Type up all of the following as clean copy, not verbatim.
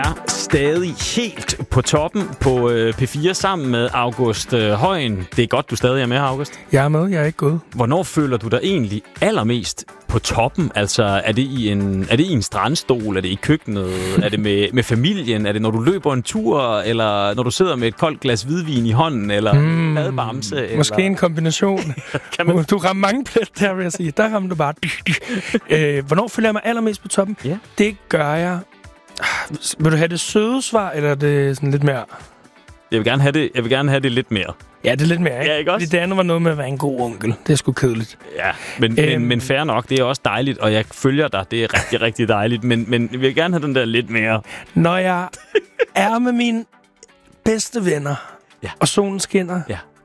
er stadig helt på toppen på P4 sammen med August Højen. Det er godt, du stadig er med, August. Jeg er med, jeg er ikke gået. Hvornår føler du dig egentlig allermest på toppen? Altså, er det i en strandstol? Er det i køkkenet? Er det med familien? Er det, når du løber en tur? Eller når du sidder med et koldt glas hvidvin i hånden? Eller madbamse? Måske en kombination. Du rammer mange plet der, vil jeg sige. Der rammer du bare. Hvornår føler jeg mig allermest på toppen? Ja. Det gør jeg... Vil du have det søde svar, eller er det sådan lidt mere... Jeg vil gerne have det lidt mere. Ja, det er lidt mere, ikke? Ja, ikke også? Det andet var noget med at være en god onkel. Det er sgu kedeligt. Ja, men fair nok. Det er også dejligt, og jeg følger dig. Det er rigtig, rigtig dejligt. Men jeg vil gerne have den der lidt mere. Når jeg er med mine bedste venner, og solen skinner,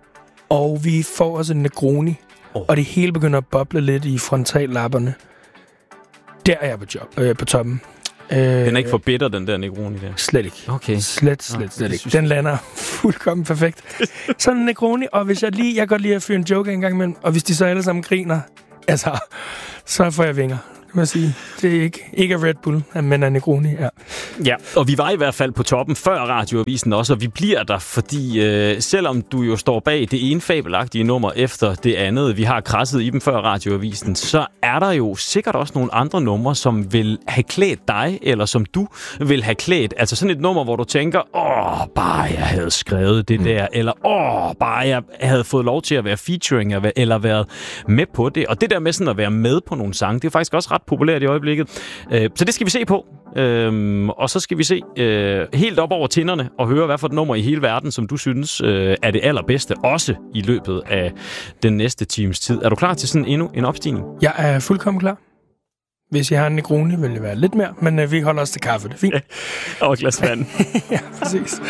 og vi får os en Negroni, og det hele begynder at boble lidt i frontallapperne, der er jeg på toppen. Den er ikke for bitter, den der Negroni der? Slet ikke. Okay. Slet ikke. Den lander fuldkommen perfekt. Sådan en Negroni, og hvis jeg kan godt lide at fyre en joke en gang imellem, og hvis de så alle sammen griner, altså, så får jeg vinger. Det må jeg sige. Det er ikke Red Bull, men en Negroni, Ja, og vi var i hvert fald på toppen før radioavisen også, og vi bliver der, fordi selvom du jo står bag det ene fabelagtige nummer efter det andet, vi har krasset i dem før radioavisen, så er der jo sikkert også nogle andre numre, som vil have klædt dig, eller som du vil have klædt. Altså sådan et nummer, hvor du tænker, bare jeg havde skrevet det der, eller bare jeg havde fået lov til at være featuring, eller været med på det. Og det der med sådan at være med på nogle sange, det er faktisk også ret populært i øjeblikket. Så det skal vi se på. Og så skal vi se helt op over tinderne og høre, hvad for et nummer i hele verden, som du synes er det allerbedste, også i løbet af den næste times tid. Er du klar til sådan endnu en opstigning? Jeg er fuldkommen klar. Hvis jeg har en Negroni, vil det være lidt mere, men vi holder os til kaffe. Det er fint. Og et glas vand. Ja, præcis.